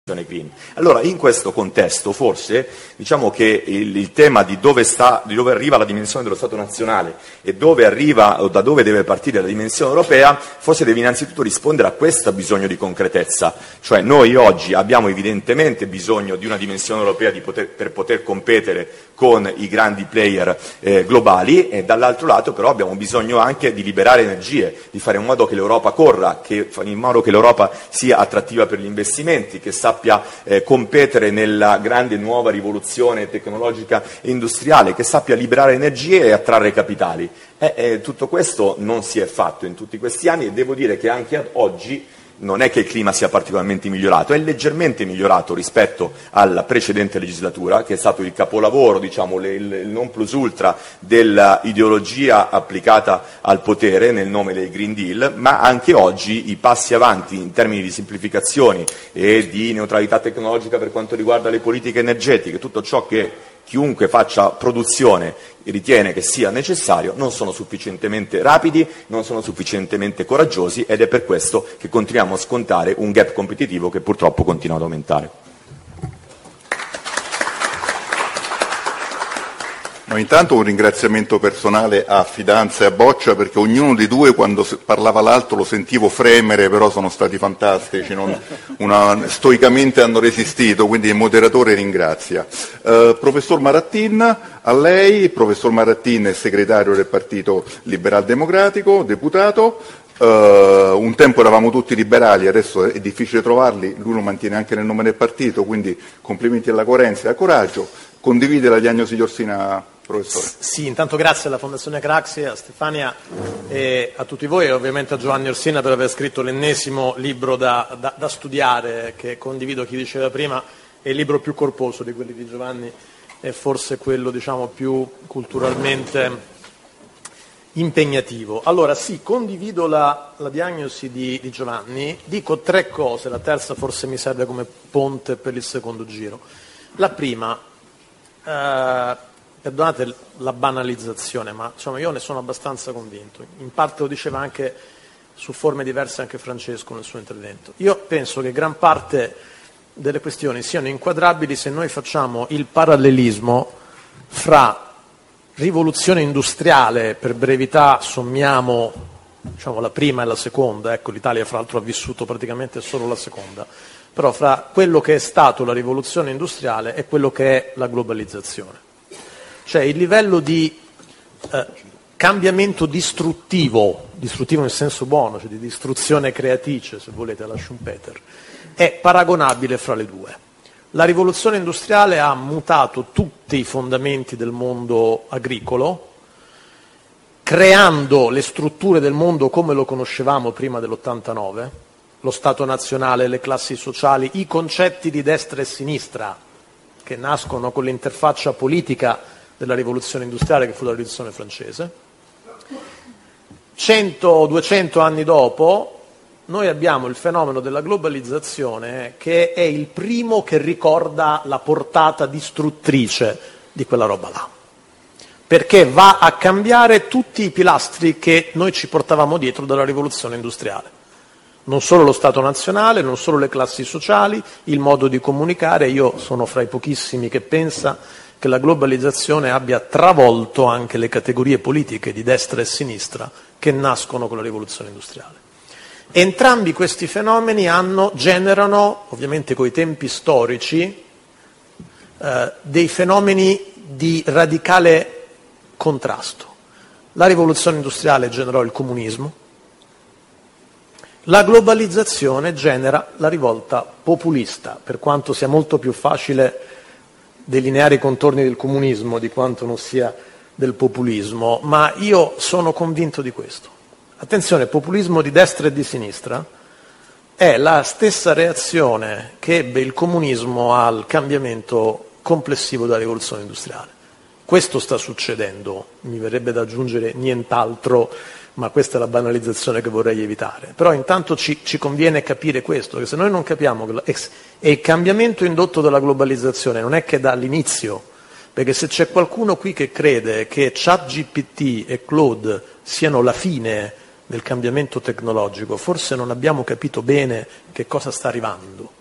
green. Allora, in questo contesto, forse, diciamo che il tema di dove arriva la dimensione dello Stato nazionale e dove arriva o da dove deve partire la dimensione europea, forse deve innanzitutto rispondere a questo bisogno di concretezza. Cioè, noi oggi abbiamo evidentemente bisogno di una dimensione europea per poter competere con i grandi player globali, e dall'altro lato però abbiamo bisogno anche di liberare energie, di fare in modo che l'Europa corra, in modo che l'Europa sia attrattiva per gli investimenti, che sappia competere nella grande nuova rivoluzione tecnologica e industriale, che sappia liberare energie e attrarre capitali. Tutto questo non si è fatto in tutti questi anni, e devo dire che anche ad oggi non è che il clima sia particolarmente migliorato, è leggermente migliorato rispetto alla precedente legislatura, che è stato il capolavoro, diciamo, il non plus ultra dell'ideologia applicata al potere nel nome del Green Deal, ma anche oggi i passi avanti in termini di semplificazioni e di neutralità tecnologica per quanto riguarda le politiche energetiche, tutto ciò che chiunque faccia produzione ritiene che sia necessario, non sono sufficientemente rapidi, non sono sufficientemente coraggiosi, ed è per questo che continuiamo a scontare un gap competitivo che purtroppo continua ad aumentare. No, intanto un ringraziamento personale a Fidanza e a Boccia, perché ognuno dei due, quando parlava l'altro, lo sentivo fremere, però sono stati fantastici, stoicamente hanno resistito, quindi il moderatore ringrazia. Professor Marattin, a lei. Professor Marattin è segretario del Partito Liberal Democratico, deputato. Un tempo eravamo tutti liberali, adesso è difficile trovarli, lui lo mantiene anche nel nome del partito, quindi complimenti alla coerenza e al coraggio. Condivide la diagnosi di Orsina, professore? Sì, intanto grazie alla Fondazione Craxi, a Stefania e a tutti voi, e ovviamente a Giovanni Orsina per aver scritto l'ennesimo libro da studiare, che condivido chi diceva prima, è il libro più corposo di quelli di Giovanni, è forse quello, diciamo, più culturalmente impegnativo. Allora sì, condivido la diagnosi di Giovanni, dico tre cose, la terza forse mi serve come ponte per il secondo giro. La prima, perdonate la banalizzazione, ma diciamo, io ne sono abbastanza convinto, in parte lo diceva anche su forme diverse anche Francesco nel suo intervento. Io penso che gran parte delle questioni siano inquadrabili se noi facciamo il parallelismo fra rivoluzione industriale, per brevità sommiamo, diciamo, la prima e la seconda, ecco, l'Italia fra l'altro ha vissuto praticamente solo la seconda, però fra quello che è stato la rivoluzione industriale e quello che è la globalizzazione. Cioè il livello di cambiamento distruttivo nel senso buono, cioè di distruzione creatrice, se volete, alla Schumpeter, è paragonabile fra le due. La rivoluzione industriale ha mutato tutti i fondamenti del mondo agricolo, creando le strutture del mondo come lo conoscevamo prima dell'89, lo Stato nazionale, le classi sociali, i concetti di destra e sinistra che nascono con l'interfaccia politica della rivoluzione industriale, che fu la rivoluzione francese. 100-200 anni dopo noi abbiamo il fenomeno della globalizzazione, che è il primo che ricorda la portata distruttrice di quella roba là, perché va a cambiare tutti i pilastri che noi ci portavamo dietro dalla rivoluzione industriale. Non solo lo Stato nazionale, non solo le classi sociali, il modo di comunicare. Io sono fra i pochissimi che pensa che la globalizzazione abbia travolto anche le categorie politiche di destra e sinistra che nascono con la rivoluzione industriale. Entrambi questi fenomeni generano, ovviamente coi tempi storici, dei fenomeni di radicale contrasto. La rivoluzione industriale generò il comunismo, la globalizzazione genera la rivolta populista, per quanto sia molto più facile delineare i contorni del comunismo di quanto non sia del populismo, ma io sono convinto di questo. Attenzione, populismo di destra e di sinistra è la stessa reazione che ebbe il comunismo al cambiamento complessivo della rivoluzione industriale. Questo sta succedendo, mi verrebbe da aggiungere nient'altro, ma questa è la banalizzazione che vorrei evitare. Però intanto ci conviene capire questo, che se noi non capiamo che il cambiamento indotto dalla globalizzazione non è che dall'inizio, perché se c'è qualcuno qui che crede che ChatGPT e Claude siano la fine del cambiamento tecnologico, forse non abbiamo capito bene che cosa sta arrivando.